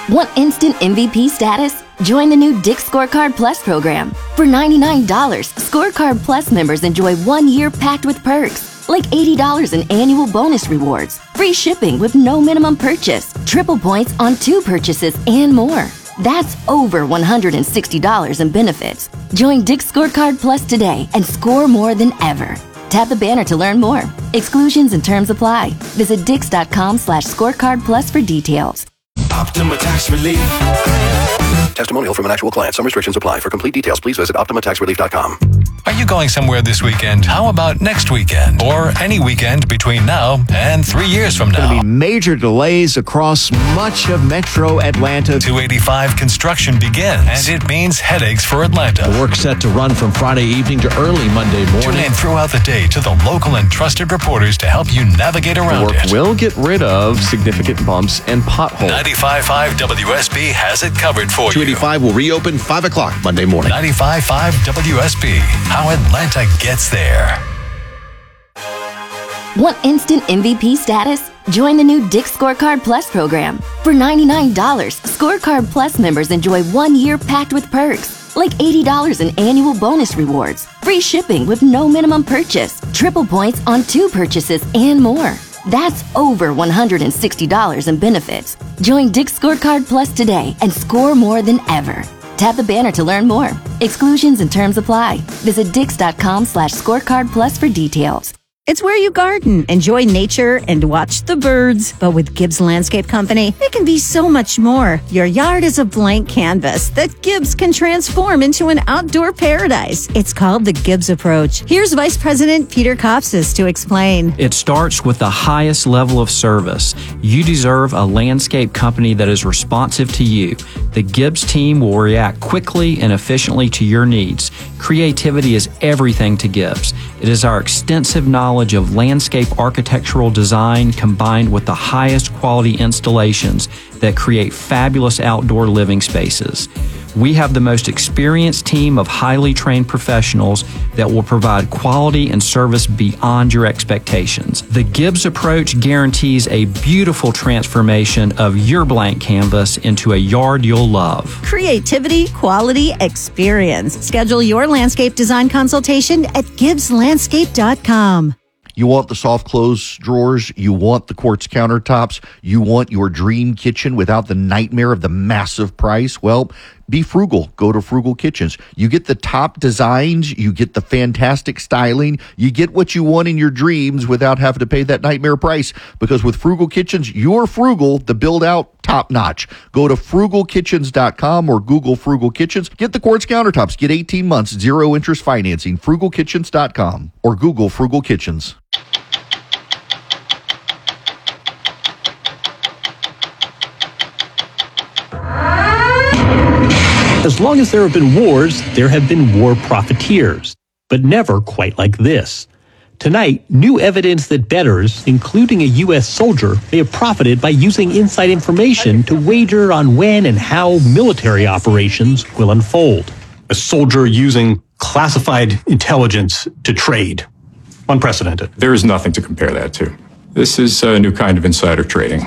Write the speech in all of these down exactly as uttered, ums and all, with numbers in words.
Want instant M V P status? Join the new Dick's Scorecard Plus program. For ninety-nine dollars, Scorecard Plus members enjoy one year packed with perks, like eighty dollars in annual bonus rewards, free shipping with no minimum purchase, triple points on two purchases, and more. That's over one hundred sixty dollars in benefits. Join Dick's Scorecard Plus today and score more than ever. Tap the banner to learn more. Exclusions and terms apply. Visit dix.com slash scorecard plus for details. Optima Tax Relief. Testimonial from an actual client. Some restrictions apply. For complete details, please visit optima tax relief dot com. Are you going somewhere this weekend? How about next weekend? Or any weekend between now and three years from now? There'll be major delays across much of metro Atlanta. two eighty-five construction begins, and it means headaches for Atlanta. The work set to run from Friday evening to early Monday morning. Tune in throughout the day to the local and trusted reporters to help you navigate around the work it. will get rid of significant bumps and potholes. ninety-five point five W S B has it covered for two you. eighty-five will reopen five o'clock Monday morning. ninety-five point five W S B. How Atlanta gets there. Want instant M V P status? Join the new Dick's Scorecard Plus program. For ninety-nine dollars, Scorecard Plus members enjoy one year packed with perks, like eighty dollars in annual bonus rewards, free shipping with no minimum purchase, triple points on two purchases, and more. That's over one hundred sixty dollars in benefits. Join Dick's Scorecard Plus today and score more than ever. Tap the banner to learn more. Exclusions and terms apply. Visit dix.com slash scorecard plus for details. It's where you garden, enjoy nature, and watch the birds. But with Gibbs Landscape Company, it can be so much more. Your yard is a blank canvas that Gibbs can transform into an outdoor paradise. It's called the Gibbs Approach. Here's Vice President Peter Kopsis to explain. It starts with the highest level of service. You deserve a landscape company that is responsive to you. The Gibbs team will react quickly and efficiently to your needs. Creativity is everything to Gibbs. It is our extensive knowledge of landscape architectural design combined with the highest quality installations that create fabulous outdoor living spaces. We have the most experienced team of highly trained professionals that will provide quality and service beyond your expectations. The Gibbs Approach guarantees a beautiful transformation of your blank canvas into a yard you'll love. Creativity, quality, experience. Schedule your landscape design consultation at gibbs landscape dot com. You want the soft close drawers. You want the quartz countertops. You want your dream kitchen without the nightmare of the massive price. Well, be frugal. Go to Frugal Kitchens. You get the top designs. You get the fantastic styling. You get what you want in your dreams without having to pay that nightmare price. Because with Frugal Kitchens, you're frugal. The build out, top notch. Go to frugal kitchens dot com or Google Frugal Kitchens. Get the quartz countertops. Get eighteen months, zero interest financing. frugal kitchens dot com or Google Frugal Kitchens. As long as there have been wars, there have been war profiteers, but never quite like this. Tonight, new evidence that bettors, including a U S soldier, may have profited by using inside information to wager on when and how military operations will unfold. A soldier using classified intelligence to trade. Unprecedented. There is nothing to compare that to. This is a new kind of insider trading.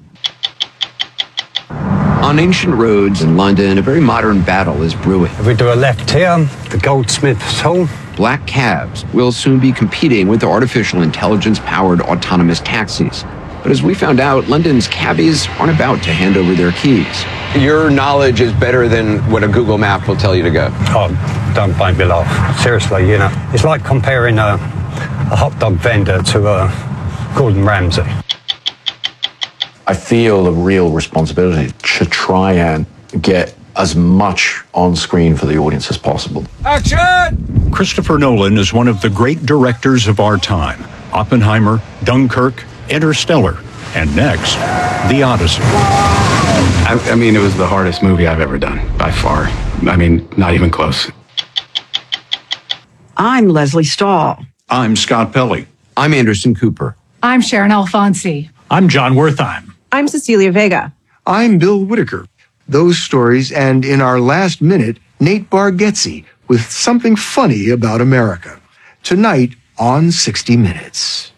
On ancient roads in London, a very modern battle is brewing. If we do a left here, the goldsmith's hole. Black cabs will soon be competing with the artificial intelligence-powered autonomous taxis. But as we found out, London's cabbies aren't about to hand over their keys. Your knowledge is better than what a Google map will tell you to go. Oh, don't make me laugh. Seriously, you know, it's like comparing a, a hot dog vendor to a Gordon Ramsay. I feel a real responsibility to try and get as much on screen for the audience as possible. Action! Christopher Nolan is one of the great directors of our time. Oppenheimer, Dunkirk, Interstellar, and next, The Odyssey. I, I mean, it was the hardest movie I've ever done, by far. I mean, not even close. I'm Leslie Stahl. I'm Scott Pelley. I'm Anderson Cooper. I'm Sharon Alfonsi. I'm John Wertheim. I'm Cecilia Vega. I'm Bill Whitaker. Those stories, and in our last minute, Nate Bargatze with something funny about America. Tonight on sixty minutes.